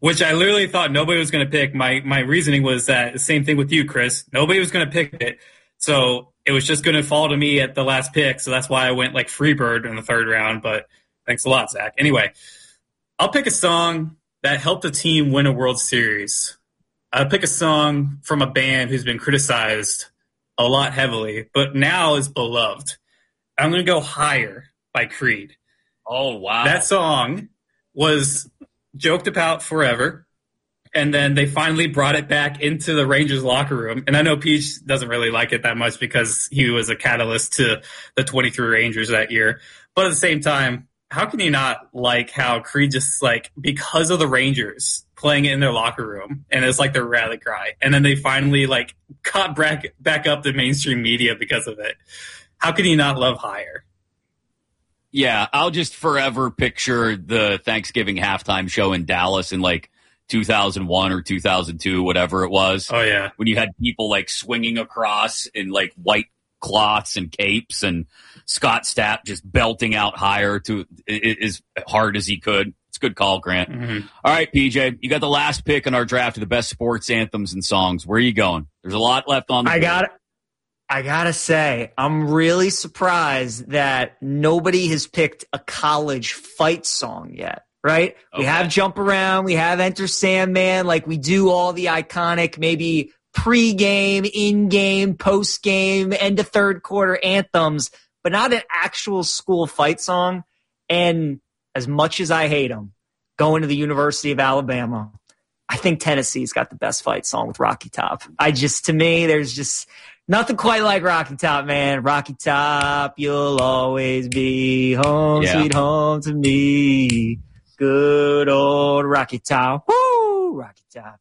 which I literally thought nobody was going to pick. My reasoning was that the same thing with you, Chris. Nobody was going to pick it. So it was just going to fall to me at the last pick. So that's why I went like Freebird in the third round. But thanks a lot, Zach. Anyway, I'll pick a song that helped a team win a World Series. I'll pick a song from a band who's been criticized a lot heavily, but now is beloved. I'm going to go Higher by Creed. Oh, wow. That song was joked about forever, and then they finally brought it back into the Rangers locker room. And I know Peach doesn't really like it that much because he was a catalyst to the 23 Rangers that year. But at the same time, how can you not like how Creed just like, because of the Rangers playing it in their locker room, and it's like their rally cry, and then they finally like caught back up the mainstream media because of it. How can you not love Higher? Yeah, I'll just forever picture the Thanksgiving halftime show in Dallas in like 2001 or 2002, whatever it was. Oh, yeah. When you had people like swinging across in like white cloths and capes, and Scott Stapp just belting out Higher to as hard as he could. It's a good call, Grant. Mm-hmm. All right, PJ, you got the last pick in our draft of the best sports anthems and songs. Where are you going? There's a lot left on the board. I gotta say, I'm really surprised that nobody has picked a college fight song yet, right? Okay. We have Jump Around, we have Enter Sandman, like we do all the iconic maybe pre-game, in-game, post-game, end of third quarter anthems, but not an actual school fight song. And as much as I hate them, going to the University of Alabama, I think Tennessee's got the best fight song with Rocky Top. To me, there's just nothing quite like Rocky Top, man. Rocky Top, you'll always be home, sweet home to me. Good old Rocky Top. Woo! Rocky Top,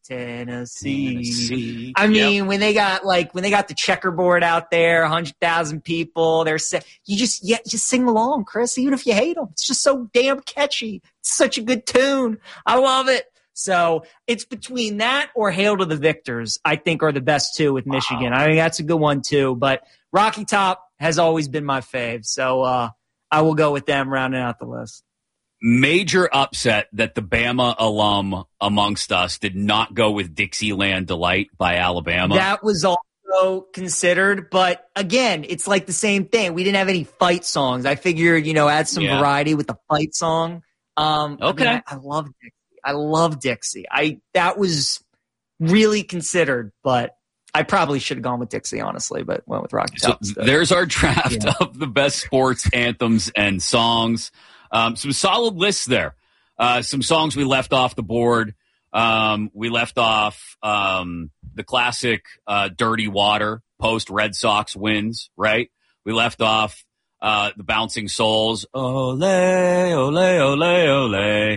Tennessee. I mean, when they got the checkerboard out there, 100,000 people, you just sing along, Chris, even if you hate them. It's just so damn catchy. It's such a good tune. I love it. So it's between that or Hail to the Victors, I think, are the best two with Michigan. I think that's a good one, too. But Rocky Top has always been my fave. So I will go with them rounding out the list. Major upset that the Bama alum amongst us did not go with Dixieland Delight by Alabama. That was also considered. But, again, it's like the same thing. We didn't have any fight songs. I figured, add some variety with the fight song. Okay. I love Dixie. That was really considered, but I probably should have gone with Dixie, honestly, but went with Rocky Top. So there's our draft of the best sports anthems and songs. Some solid lists there. Some songs we left off the board. We left off the classic Dirty Water post Red Sox wins, right? We left off the Bouncing Souls. Ole, ole, ole, ole.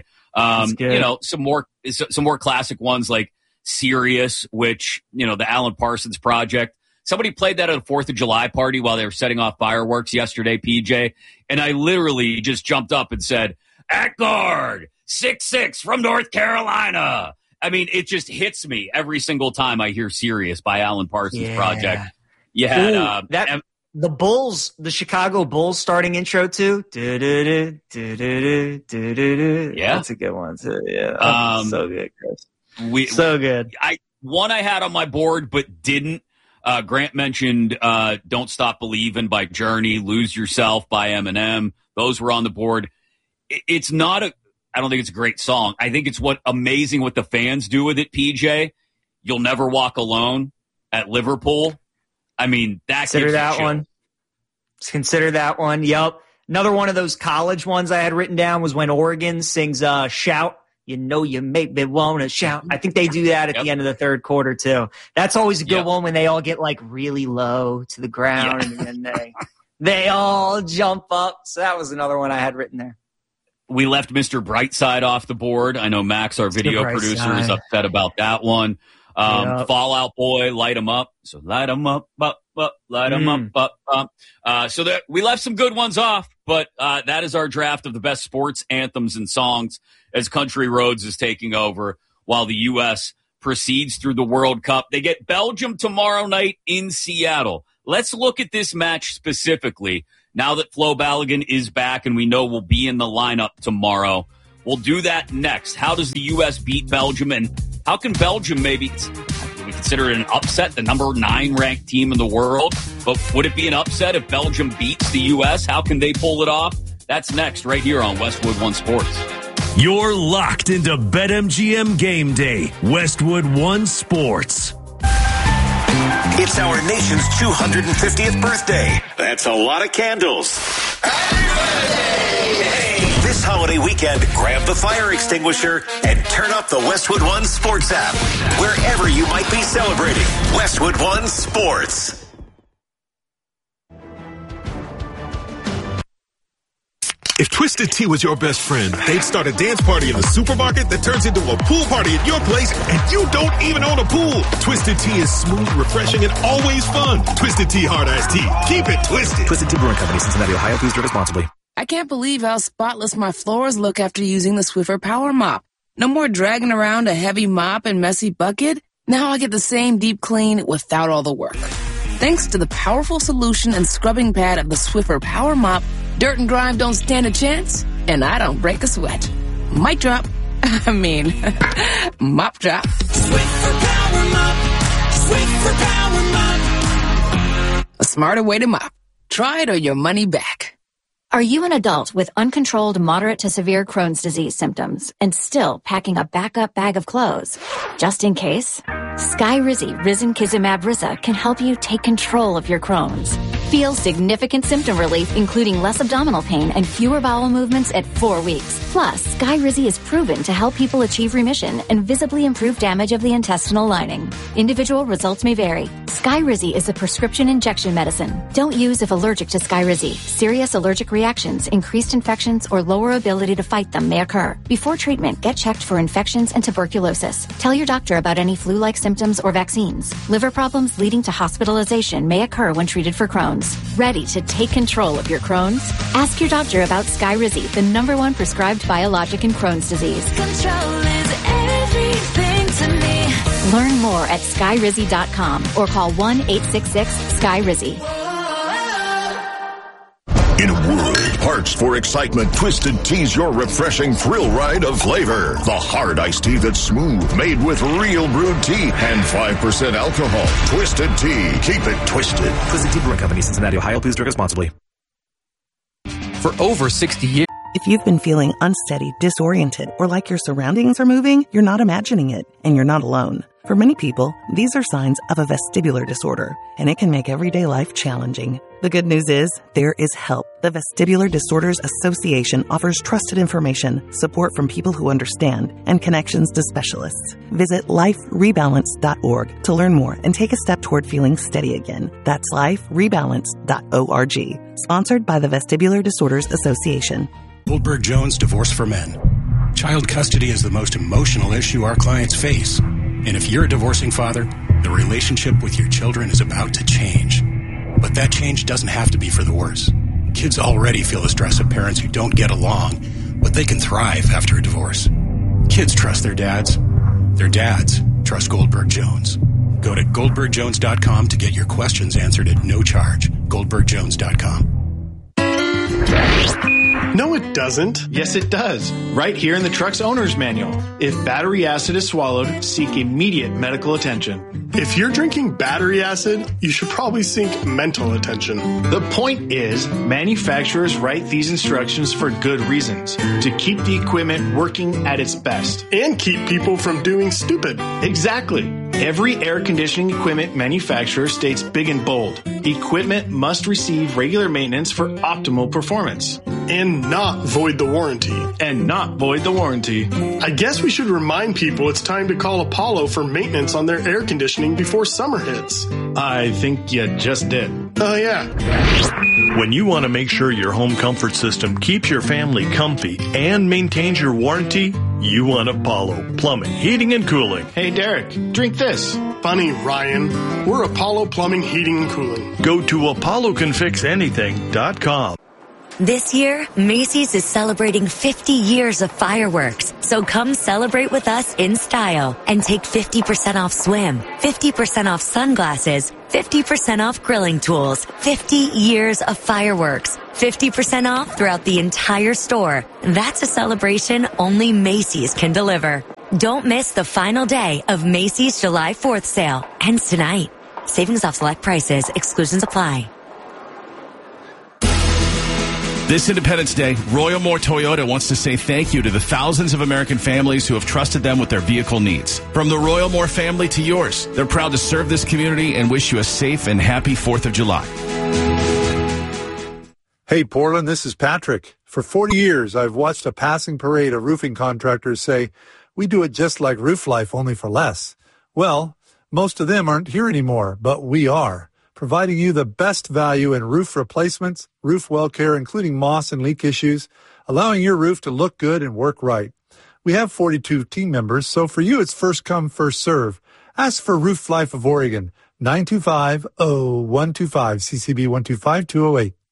Some more classic ones like Sirius, which, the Alan Parsons Project. Somebody played that at a 4th of July party while they were setting off fireworks yesterday, PJ. And I literally just jumped up and said, at guard, 6'6" from North Carolina. I mean, it just hits me every single time I hear Sirius by Alan Parsons Project. You had the Bulls, the Chicago Bulls starting intro too. Yeah, that's a good one too. Yeah, so good, Chris. So good. I had on my board but didn't. Grant mentioned "Don't Stop Believin'" by Journey, "Lose Yourself" by Eminem. Those were on the board. It's not I don't think it's a great song. I think it's amazing what the fans do with it. PJ, "You'll Never Walk Alone" at Liverpool. I mean, consider that one. Consider that one. Yep. Another one of those college ones I had written down was when Oregon sings "Shout." You make me want to shout. I think they do that at the end of the third quarter too. That's always a good one when they all get like really low to the ground and then they all jump up. So that was another one I had written there. We left Mr. Brightside off the board. I know Max, our video producer, is upset about that one. Fall Out Boy, Light 'Em Up. So light 'em up, light 'em up. So that we left some good ones off, but that is our draft of the best sports anthems and songs as Country Roads is taking over while the U.S. proceeds through the World Cup. They get Belgium tomorrow night in Seattle. Let's look at this match specifically now that Flo Balogun is back and we know will be in the lineup tomorrow. We'll do that next. How does the U.S. beat Belgium, and how can Belgium maybe, we consider it an upset, the number 9 ranked team in the world, but would it be an upset if Belgium beats the U.S.? How can they pull it off? That's next right here on Westwood One Sports. You're locked into BetMGM Game Day, Westwood One Sports. It's our nation's 250th birthday. That's a lot of candles. This holiday weekend, grab the fire extinguisher and turn up the Westwood One Sports app. Wherever you might be celebrating, Westwood One Sports. If Twisted Tea was your best friend, they'd start a dance party in the supermarket that turns into a pool party at your place, and you don't even own a pool. Twisted Tea is smooth, refreshing, and always fun. Twisted Tea Hard Iced Tea. Keep it twisted. Twisted Tea Brewing Company, Cincinnati, Ohio. Please drink responsibly. I can't believe how spotless my floors look after using the Swiffer Power Mop. No more dragging around a heavy mop and messy bucket. Now I get the same deep clean without all the work. Thanks to the powerful solution and scrubbing pad of the Swiffer Power Mop, dirt and grime don't stand a chance, and I don't break a sweat. Mic drop. Mop drop. Swiffer Power Mop. Swiffer Power Mop. A smarter way to mop. Try it or your money back. Are you an adult with uncontrolled moderate to severe Crohn's disease symptoms and still packing a backup bag of clothes? Just in case, Skyrizi Risankizumab Risa can help you take control of your Crohn's. Feel significant symptom relief, including less abdominal pain and fewer bowel movements at 4 weeks. Plus, Skyrizi is proven to help people achieve remission and visibly improve damage of the intestinal lining. Individual results may vary. Skyrizi is a prescription injection medicine. Don't use if allergic to Skyrizi. Serious allergic reactions, increased infections, or lower ability to fight them may occur. Before treatment, get checked for infections and tuberculosis. Tell your doctor about any flu-like symptoms or vaccines. Liver problems leading to hospitalization may occur when treated for Crohn's. Ready to take control of your Crohn's? Ask your doctor about Skyrizi, the #1 prescribed biologic in Crohn's disease. Control is everything to me. Learn more at Skyrizi.com or call 1-866-SKYRIZI. In a world parched for excitement, Twisted Tea's your refreshing thrill ride of flavor. The hard iced tea that's smooth, made with real brewed tea and 5% alcohol. Twisted Tea. Keep it twisted. Twisted Tea Brewing Company, Cincinnati, Ohio. Please drink responsibly. For over 60 years. If you've been feeling unsteady, disoriented, or like your surroundings are moving, you're not imagining it, and you're not alone. For many people, these are signs of a vestibular disorder, and it can make everyday life challenging. The good news is, there is help. The Vestibular Disorders Association offers trusted information, support from people who understand, and connections to specialists. Visit liferebalance.org to learn more and take a step toward feeling steady again. That's liferebalance.org. Sponsored by the Vestibular Disorders Association. Goldberg Jones Divorce for Men. Child custody is the most emotional issue our clients face. And if you're a divorcing father, the relationship with your children is about to change. But that change doesn't have to be for the worse. Kids already feel the stress of parents who don't get along, but they can thrive after a divorce. Kids trust their dads. Their dads trust Goldberg Jones. Go to goldbergjones.com to get your questions answered at no charge. goldbergjones.com. No, it doesn't. Yes, it does. Right here in the truck's owner's manual. If battery acid is swallowed, seek immediate medical attention. If you're drinking battery acid, you should probably seek mental attention. The point is, manufacturers write these instructions for good reasons. To keep the equipment working at its best. And keep people from doing stupid. Exactly. Every air conditioning equipment manufacturer states big and bold. Equipment must receive regular maintenance for optimal performance. And not void the warranty. I guess we should remind people it's time to call Apollo for maintenance on their air conditioning before summer hits. I think you just did. Oh, yeah. When you want to make sure your home comfort system keeps your family comfy and maintains your warranty, you want Apollo Plumbing, Heating, and Cooling. Hey, Derek, drink this. Funny, Ryan. We're Apollo Plumbing, Heating, and Cooling. Go to ApolloCanFixAnything.com. This year, Macy's is celebrating 50 years of fireworks. So come celebrate with us in style and take 50% off swim, 50% off sunglasses, 50% off grilling tools, 50 years of fireworks. 50% off throughout the entire store. That's a celebration only Macy's can deliver. Don't miss the final day of Macy's July 4th sale. Ends tonight. Savings off select prices. Exclusions apply. This Independence Day, Royal Moore Toyota wants to say thank you to the thousands of American families who have trusted them with their vehicle needs. From the Royal Moore family to yours, they're proud to serve this community and wish you a safe and happy 4th of July. Hey, Portland, this is Patrick. For 40 years, I've watched a passing parade of roofing contractors say, we do it just like Roof Life, only for less. Well, most of them aren't here anymore, but we are, providing you the best value in roof replacements, roof well care, including moss and leak issues, allowing your roof to look good and work right. We have 42 team members, so for you, it's first come, first serve. Ask for Roof Life of Oregon, 925-0125, CCB 125208.